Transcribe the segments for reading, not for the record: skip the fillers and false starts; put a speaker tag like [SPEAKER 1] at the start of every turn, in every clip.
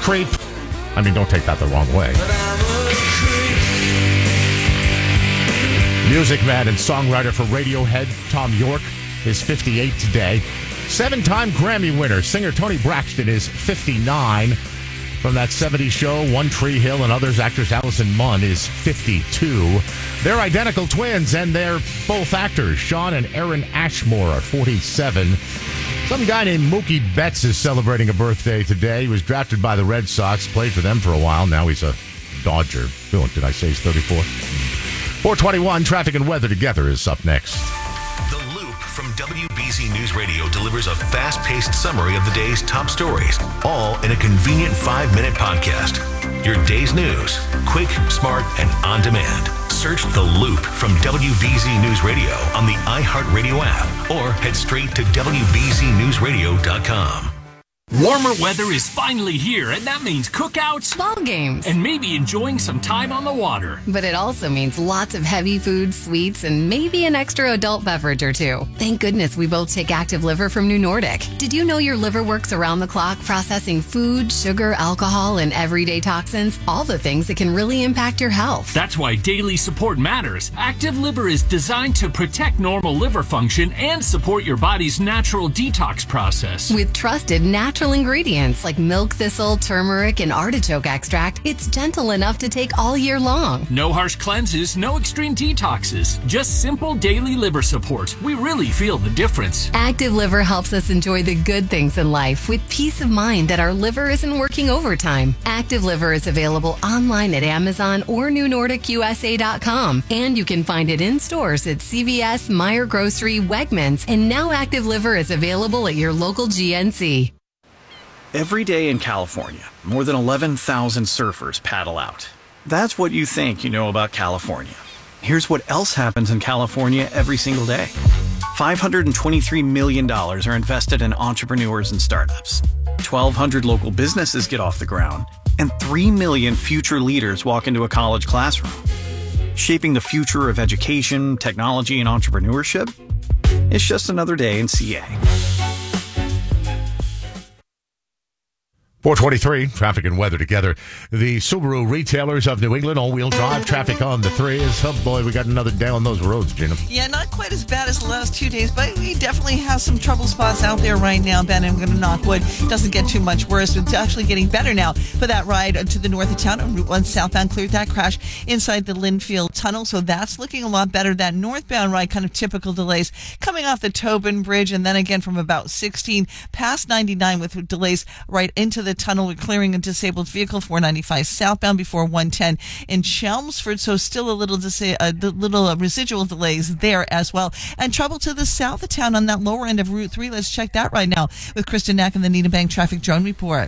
[SPEAKER 1] creep. I mean, don't take that the wrong way. Music man and songwriter for Radiohead, Thom Yorke, is 58 today. 7-time Grammy winner, singer Toni Braxton is 59. From that 70s show, One Tree Hill and Others, actress Allison Munn is 52. They're identical twins, and they're both actors. Sean and Aaron Ashmore are 47. Some guy named Mookie Betts is celebrating a birthday today. He was drafted by the Red Sox, played for them for a while. Now he's a Dodger. Oh, did I say he's 34? 421, traffic and weather together is up next.
[SPEAKER 2] The Loop from WBZ News Radio delivers a fast-paced summary of the day's top stories, all in a convenient 5-minute podcast. Your day's news, quick, smart, and on demand. Search The Loop from WBZ News Radio on the iHeartRadio app or head straight to WBZNewsRadio.com.
[SPEAKER 3] Warmer weather is finally here, and that means cookouts,
[SPEAKER 4] ball games,
[SPEAKER 3] and maybe enjoying some time on the water.
[SPEAKER 4] But it also means lots of heavy food, sweets, and maybe an extra adult beverage or two. Thank goodness we both take Active Liver from New Nordic. Did you know your liver works around the clock processing food, sugar, alcohol, and everyday toxins? All the things that can really impact your health.
[SPEAKER 3] That's why daily support matters. Active Liver is designed to protect normal liver function and support your body's natural detox process.
[SPEAKER 4] With trusted natural ingredients like milk thistle, turmeric, and artichoke extract, it's gentle enough to take all year long.
[SPEAKER 3] No harsh cleanses, no extreme detoxes, just simple daily liver support. We really feel the difference.
[SPEAKER 4] Active Liver helps us enjoy the good things in life with peace of mind that our liver isn't working overtime. Active Liver is available online at Amazon or NewNordicUSA.com, and you can find it in stores at CVS, Meijer Grocery, Wegmans, and now Active Liver is available at your local GNC.
[SPEAKER 5] Every day in California, more than 11,000 surfers paddle out. That's what you think you know about California. Here's what else happens in California every single day. $523 million are invested in entrepreneurs and startups. 1,200 local businesses get off the ground, and 3 million future leaders walk into a college classroom. Shaping the future of education, technology, and entrepreneurship? It's just another day in CA.
[SPEAKER 1] 423, traffic and weather together. The Subaru retailers of New England, all-wheel drive traffic on the 3s. Oh boy, we got another day on those roads, Gina.
[SPEAKER 6] Yeah, not quite as bad as the last 2 days, but we definitely have some trouble spots out there right now, Ben. I'm going to knock wood. Doesn't get too much worse. It's actually getting better now for that ride to the north of town on Route 1 southbound. Cleared that crash inside the Linfield Tunnel, so that's looking a lot better. That northbound ride, kind of typical delays coming off the Tobin Bridge, and then again from about 16 past 99 with delays right into the tunnel. We're clearing a disabled vehicle 495 southbound before 110 in Chelmsford, so still a little residual delays there as well. And trouble to the south of town on that lower end of Route 3. Let's check that right now with Kristen Knack and the Needham Bank Traffic Drone Report.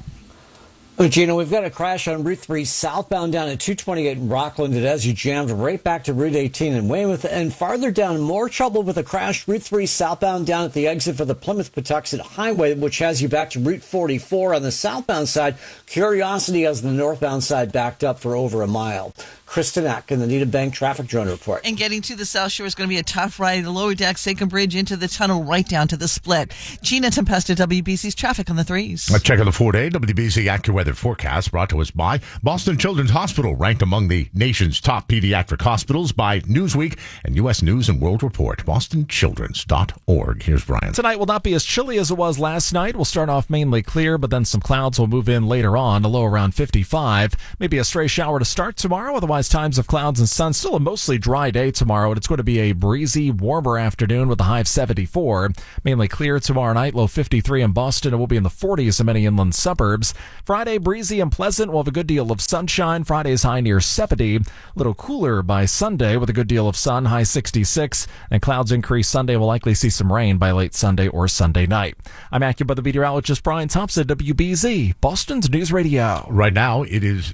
[SPEAKER 7] Oh, Gina, we've got a crash on Route 3 southbound down at 228 in Rockland. It has you jammed right back to Route 18 in Weymouth. And farther down, more trouble with a crash. Route 3 southbound down at the exit for the Plymouth-Patuxent Highway, which has you back to Route 44 on the southbound side. Curiosity has the northbound side backed up for over a mile. Kristen Knack in the Needham Bank Traffic Drone Report.
[SPEAKER 6] And getting to the South Shore is going to be a tough ride. The lower deck, Second Bridge into the tunnel, right down to the split. Gina Tempesta, WBC's traffic on the 3s.
[SPEAKER 1] Let's check on the 4-day WBC AccuWeather forecast brought to us by Boston Children's Hospital, ranked among the nation's top pediatric hospitals by Newsweek and U.S. News and World Report. BostonChildren's.org. Here's Brian.
[SPEAKER 8] Tonight will not be as chilly as it was last night. We'll start off mainly clear, but then some clouds will move in later on, a low around 55. Maybe a stray shower to start tomorrow, otherwise times of clouds and sun. Still a mostly dry day tomorrow, and it's going to be a breezy, warmer afternoon with a high of 74. Mainly clear tomorrow night, low 53 in Boston. It will be in the 40s in many inland suburbs. Friday, breezy and pleasant. We'll have a good deal of sunshine. Friday's high near 70. A little cooler by Sunday with a good deal of sun, high 66. And clouds increase Sunday. We'll likely see some rain by late Sunday or Sunday night. I'm AccuWeather meteorologist Brian Thompson, WBZ, Boston's News Radio.
[SPEAKER 1] Right now, it is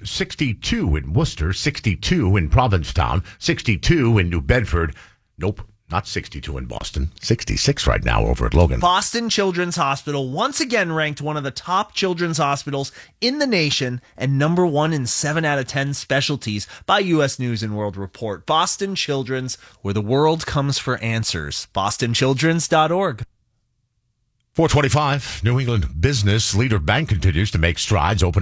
[SPEAKER 1] 62 in Worcester, 62 in Provincetown, 62 in New Bedford. Nope, not 62 in Boston. 66 right now over at Logan.
[SPEAKER 9] Boston Children's Hospital once again ranked one of the top children's hospitals in the nation and number 1 in 7 out of 10 specialties by U.S. News and World Report. Boston Children's, where the world comes for answers. BostonChildren's.org.
[SPEAKER 1] 425, New England Business Leader Bank continues to make strides, open